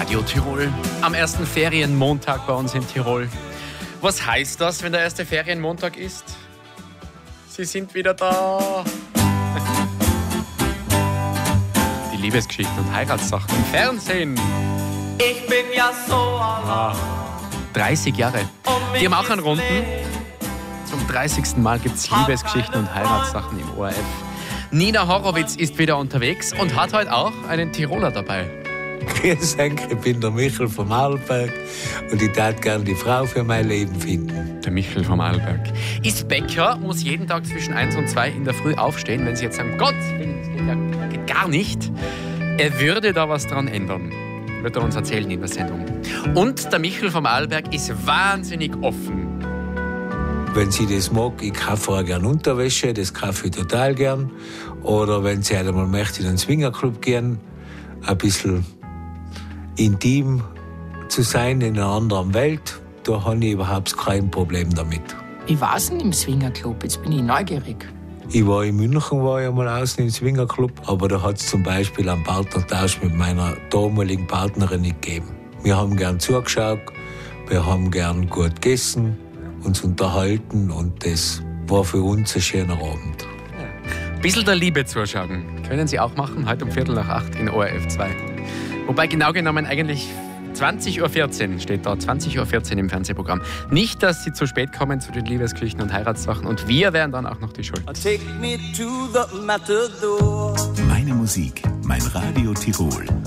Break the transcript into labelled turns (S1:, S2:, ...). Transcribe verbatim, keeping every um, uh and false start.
S1: Radio Tirol. Am ersten Ferienmontag bei uns in Tirol. Was heißt das, wenn der erste Ferienmontag ist? Sie sind wieder da. Die Liebesgeschichten und Heiratssachen im Fernsehen.
S2: Ich bin ja so allein.
S1: dreißig Jahre. Die haben auch einen Runden. Zum dreißigsten Mal gibt es Liebesgeschichten und Heiratssachen im O R F. Nina Horowitz ist wieder unterwegs und hat heute auch einen Tiroler dabei.
S3: Grüß euch, ich bin der Michel vom Arlberg und ich würde gerne die Frau für mein Leben finden.
S1: Der Michel vom Arlberg. Ist Bäcker, muss jeden Tag zwischen eins und zwei in der Früh aufstehen, wenn sie jetzt sagen, Gott, das geht, ja, geht gar nicht. Er würde da was dran ändern. Wird er uns erzählen in der Sendung. Und der Michel vom Arlberg ist wahnsinnig offen.
S3: Wenn sie das mag, ich kaufe auch gerne Unterwäsche, das kaufe ich total gern. Oder wenn sie einmal möchte in einen Swingerclub gehen, ein bisschen intim zu sein in einer anderen Welt, da habe ich überhaupt kein Problem damit.
S4: Ich war nicht im Swingerclub, jetzt bin ich neugierig.
S3: Ich war in München, war ich einmal außen im Swingerclub, aber da hat es zum Beispiel einen Partnertausch mit meiner damaligen Partnerin nicht gegeben. Wir haben gern zugeschaut, wir haben gern gut gegessen, uns unterhalten und das war für uns ein schöner Abend.
S1: Ein bisschen der Liebe zuschauen können Sie auch machen, heute um Viertel nach acht in O R F zwei. Wobei genau genommen eigentlich zwanzig Uhr vierzehn steht da, zwanzig Uhr vierzehn im Fernsehprogramm. Nicht, dass Sie zu spät kommen zu den Liebesgeschichten und Heiratssachen und wir wären dann auch noch die Schuld.
S2: Take me to the matador.
S5: Meine Musik, mein Radio Tirol.